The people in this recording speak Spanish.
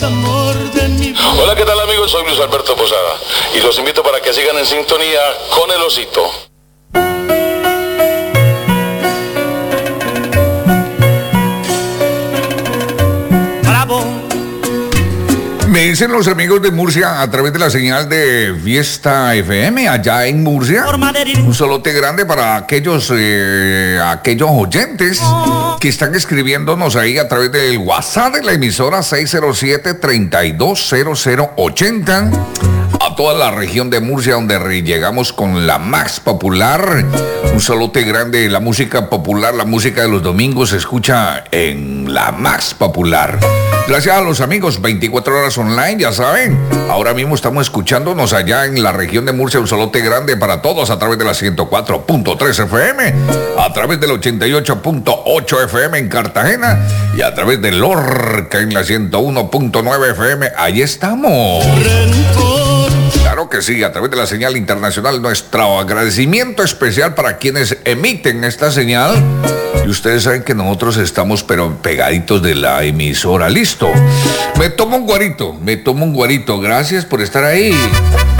Hola, ¿qué tal amigos? Soy Luis Alberto Posada y los invito para que sigan en sintonía con El Osito. Me dicen los amigos de Murcia a través de la señal de Fiesta FM allá en Murcia. Un saludo grande para aquellos oyentes que están escribiéndonos ahí a través del WhatsApp de la emisora 607-320080. A toda la región de Murcia donde llegamos con la más popular. Un saludo grande. La música popular, la música de los domingos se escucha en la más popular. Gracias a los amigos 24 horas online, ya saben. Ahora mismo estamos escuchándonos allá en la región de Murcia. Un saludo grande para todos a través de la 104.3 FM, a través del 88.8 FM en Cartagena y a través de Lorca en la 101.9 FM. Ahí estamos. Claro que sí, a través de la señal internacional. Nuestro agradecimiento especial para quienes emiten esta señal. Y ustedes saben que nosotros estamos pero pegaditos de la emisora. Listo. Me tomo un guarito. Gracias por estar ahí.